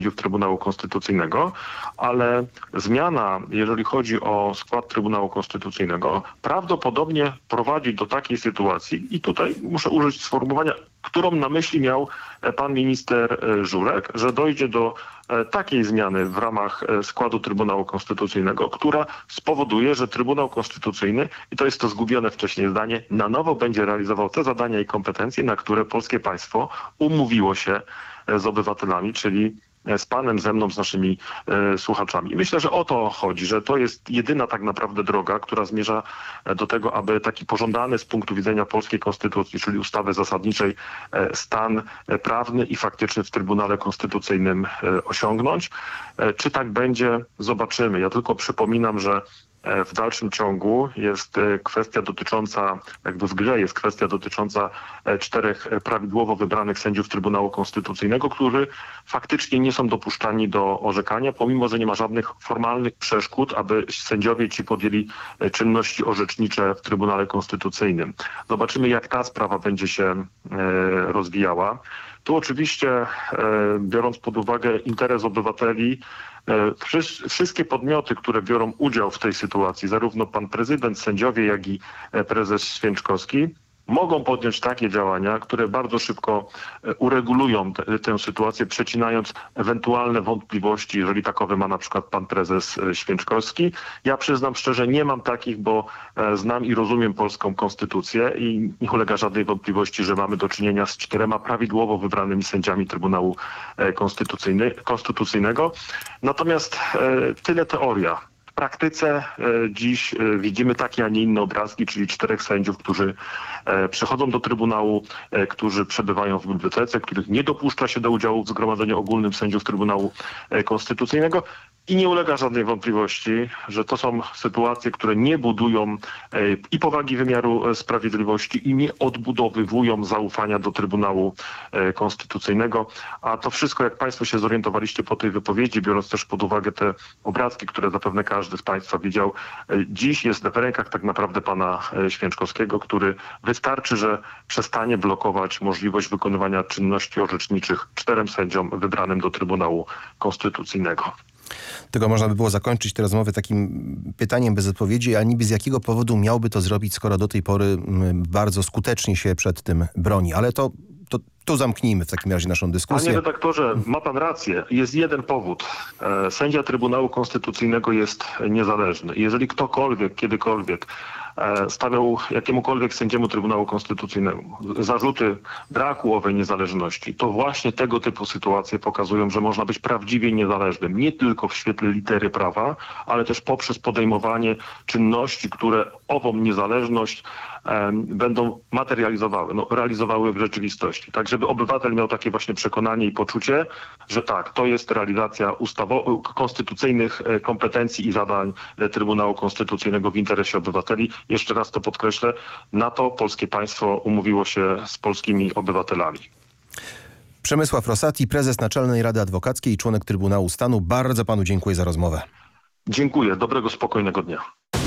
sędziów Trybunału Konstytucyjnego, ale zmiana, jeżeli chodzi o skład Trybunału Konstytucyjnego, prawdopodobnie prowadzi do takiej sytuacji, i tutaj muszę użyć sformułowania, którą na myśli miał pan minister Żurek, że dojdzie do takiej zmiany w ramach składu Trybunału Konstytucyjnego, która spowoduje, że Trybunał Konstytucyjny, i to jest to zgubione wcześniej zdanie, na nowo będzie realizował te zadania i kompetencje, na które polskie państwo umówiło się z obywatelami, czyli z panem, ze mną, z naszymi słuchaczami. I myślę, że o to chodzi, że to jest jedyna tak naprawdę droga, która zmierza do tego, aby taki pożądany z punktu widzenia polskiej konstytucji, czyli ustawy zasadniczej, stan prawny i faktyczny w Trybunale Konstytucyjnym osiągnąć. Czy tak będzie? Zobaczymy. Ja tylko przypominam, że w dalszym ciągu jest kwestia dotycząca, jakby w grze jest kwestia dotycząca 4 prawidłowo wybranych sędziów Trybunału Konstytucyjnego, którzy faktycznie nie są dopuszczani do orzekania, pomimo że nie ma żadnych formalnych przeszkód, aby sędziowie ci podjęli czynności orzecznicze w Trybunale Konstytucyjnym. Zobaczymy, jak ta sprawa będzie się rozwijała. Tu oczywiście, biorąc pod uwagę interes obywateli, wszystkie podmioty, które biorą udział w tej sytuacji, zarówno pan prezydent, sędziowie, jak i prezes Święczkowski, mogą podjąć takie działania, które bardzo szybko uregulują tę sytuację, przecinając ewentualne wątpliwości, jeżeli takowe ma na przykład pan prezes Święczkowski. Ja przyznam szczerze, nie mam takich, bo znam i rozumiem polską konstytucję i nie ulega żadnej wątpliwości, że mamy do czynienia z 4 prawidłowo wybranymi sędziami Trybunału Konstytucyjnego. Natomiast tyle teoria. W praktyce dziś widzimy takie, a nie inne obrazki, czyli 4 sędziów, którzy przychodzą do Trybunału, którzy przebywają w bibliotece, których nie dopuszcza się do udziału w Zgromadzeniu Ogólnym sędziów Trybunału Konstytucyjnego. I nie ulega żadnej wątpliwości, że to są sytuacje, które nie budują i powagi wymiaru sprawiedliwości i nie odbudowywują zaufania do Trybunału Konstytucyjnego. A to wszystko, jak państwo się zorientowaliście po tej wypowiedzi, biorąc też pod uwagę te obrazki, które zapewne każdy z państwa widział, dziś jest w rękach tak naprawdę pana Święczkowskiego, który wystarczy, że przestanie blokować możliwość wykonywania czynności orzeczniczych 4 sędziom wybranym do Trybunału Konstytucyjnego. Tego można by było zakończyć tę rozmowę takim pytaniem bez odpowiedzi, a niby z jakiego powodu miałby to zrobić, skoro do tej pory bardzo skutecznie się przed tym broni. Ale to tu zamknijmy w takim razie naszą dyskusję. Panie redaktorze, ma pan rację. Jest jeden powód. Sędzia Trybunału Konstytucyjnego jest niezależny. Jeżeli ktokolwiek, kiedykolwiek stawiał jakiemukolwiek sędziemu Trybunału Konstytucyjnego zarzuty braku owej niezależności, to właśnie tego typu sytuacje pokazują, że można być prawdziwie niezależnym. Nie tylko w świetle litery prawa, ale też poprzez podejmowanie czynności, które ową niezależność będą materializowały, realizowały w rzeczywistości. Tak, żeby obywatel miał takie właśnie przekonanie i poczucie, że tak, to jest realizacja konstytucyjnych kompetencji i zadań Trybunału Konstytucyjnego w interesie obywateli. Jeszcze raz to podkreślę, na to polskie państwo umówiło się z polskimi obywatelami. Przemysław Rosati, prezes Naczelnej Rady Adwokackiej i członek Trybunału Stanu. Bardzo panu dziękuję za rozmowę. Dziękuję. Dobrego, spokojnego dnia.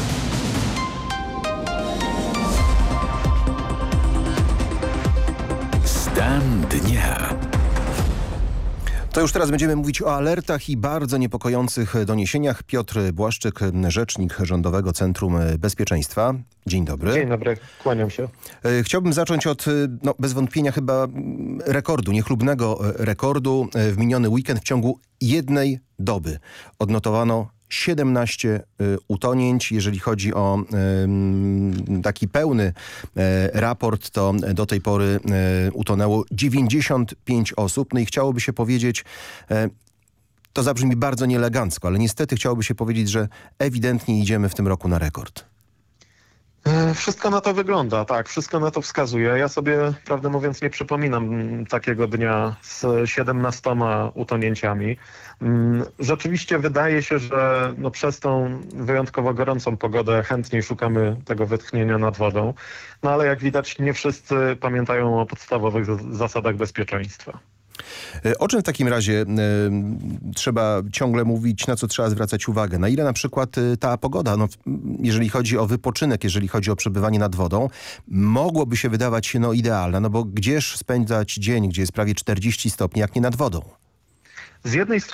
Stan dnia. To już teraz będziemy mówić o alertach i bardzo niepokojących doniesieniach. Piotr Błaszczyk, rzecznik Rządowego Centrum Bezpieczeństwa. Dzień dobry. Dzień dobry, kłaniam się. Chciałbym zacząć od bez wątpienia chyba rekordu, niechlubnego rekordu. W miniony weekend w ciągu jednej doby odnotowano 17 utonięć. Jeżeli chodzi o taki pełny raport, to do tej pory utonęło 95 osób. No i chciałoby się powiedzieć, to zabrzmi bardzo nieelegancko, ale niestety chciałoby się powiedzieć, że ewidentnie idziemy w tym roku na rekord. Wszystko na to wygląda, tak, wszystko na to wskazuje. Ja sobie, prawdę mówiąc, nie przypominam takiego dnia z 17 utonięciami. Rzeczywiście wydaje się, że przez tą wyjątkowo gorącą pogodę chętniej szukamy tego wytchnienia nad wodą, no ale jak widać nie wszyscy pamiętają o podstawowych zasadach bezpieczeństwa. O czym w takim razie trzeba ciągle mówić, na co trzeba zwracać uwagę? Na ile na przykład ta pogoda, jeżeli chodzi o wypoczynek, jeżeli chodzi o przebywanie nad wodą, mogłoby się wydawać idealna, bo gdzież spędzać dzień, gdzie jest prawie 40 stopni, jak nie nad wodą? z jednej strony